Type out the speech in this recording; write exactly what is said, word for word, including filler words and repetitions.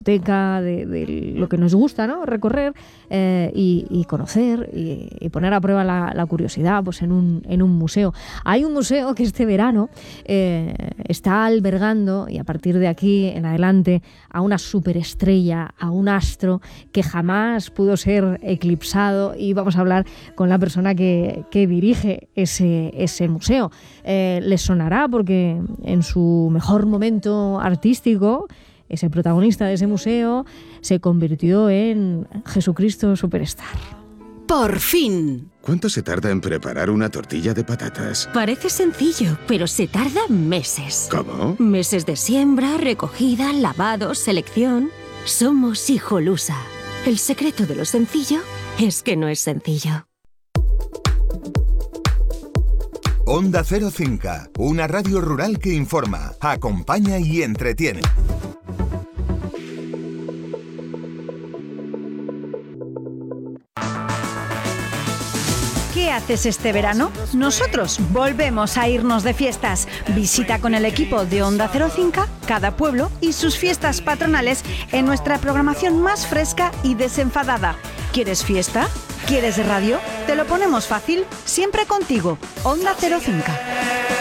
biblioteca de, de lo que nos gusta, ¿no? Recorrer eh, y, y conocer y, y poner a prueba la, la curiosidad pues en un, en un museo. Hay un museo que este verano eh, está albergando, y a partir de aquí en adelante, a una superestrella, a un astro que jamás pudo ser eclipsado, y vamos a hablar con la persona que, que dirige ese, ese museo. Eh, les sonará porque en su mejor momento artístico, ese protagonista de ese museo se convirtió en Jesucristo Superstar. ¡Por fin! ¿Cuánto se tarda en preparar una tortilla de patatas? Parece sencillo, pero se tarda meses. ¿Cómo? Meses de siembra, recogida, lavado, selección. Somos Hijolusa. El secreto de lo sencillo es que no es sencillo. Onda Cero Cinca, una radio rural que informa, acompaña y entretiene. ¿Qué haces este verano? Nosotros volvemos a irnos de fiestas. Visita con el equipo de Onda Cero Cinca cada pueblo y sus fiestas patronales en nuestra programación más fresca y desenfadada. ¿Quieres fiesta? ¿Quieres radio? Te lo ponemos fácil, siempre contigo. Onda Cero Cinca.